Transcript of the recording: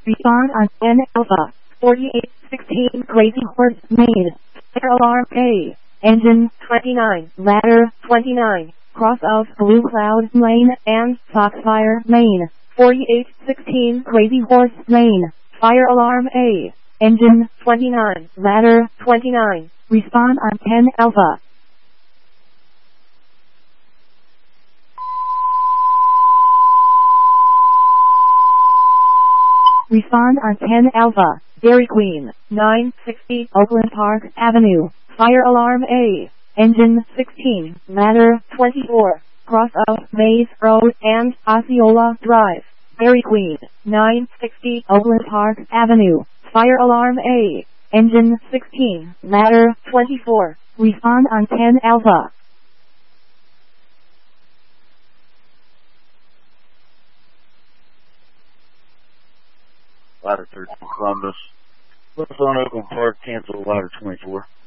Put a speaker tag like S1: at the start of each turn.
S1: Respond on 10 Alpha. 4816 Crazy Horse Main. Fire alarm A. Engine 29. Ladder 29. Cross of Blue Cloud Lane and Foxfire Main. 4816 Crazy Horse Main. Fire alarm A. Engine 29. Ladder 29. Respond on 10 Alpha. Respond on 10 Alpha. Dairy Queen, 960 Oakland Park Avenue. Fire alarm A. Engine 16. Ladder 24. Cross of Maze Road and Osceola Drive. Dairy Queen, 960 Oakland Park Avenue. Fire alarm A. Engine 16. Ladder 24. Respond on 10 Alpha.
S2: Ladder 13 Columbus. Phone Oakland Park, cancel ladder 24.